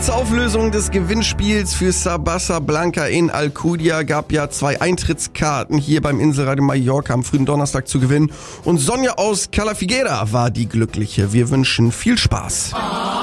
Zur Auflösung des Gewinnspiels für Sabasa Blanca in Alcudia gab ja 2 Eintrittskarten hier beim Inselradio Mallorca am frühen Donnerstag zu gewinnen. Und Sonja aus Cala Figuera war die Glückliche. Wir wünschen viel Spaß.